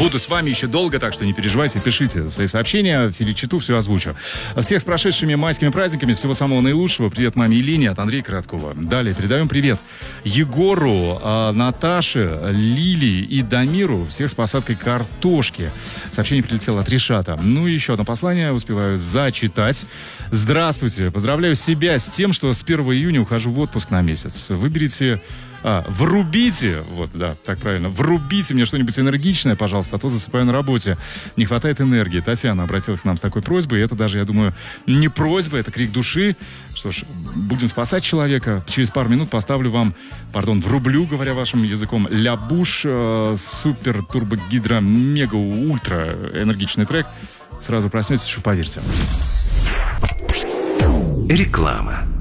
Буду с вами еще долго, так что не переживайте, пишите свои сообщения, читу, все озвучу. Всех с прошедшими майскими праздниками, всего самого наилучшего. Привет маме Елене от Андрея Короткова. Далее передаем привет Егору, Наташе, Лилии и Дамиру. Всех с посадкой картошки. Сообщение прилетело от Ришата. Ну и еще одно послание успеваю зачитать. Здравствуйте, поздравляю себя с тем, что с 1 июня ухожу в отпуск на месяц. Выберите... врубите, вот, да, так правильно, врубите мне что-нибудь энергичное, пожалуйста, а то засыпаю на работе. Не хватает энергии. Татьяна обратилась к нам с такой просьбой, и это даже, я думаю, не просьба, это крик души. Что ж, будем спасать человека. Через пару минут поставлю вам, врублю, говоря вашим языком, Ля Буш, супер, турбо, гидро, мега, ультра энергичный трек. Сразу проснетесь, что поверьте. Реклама.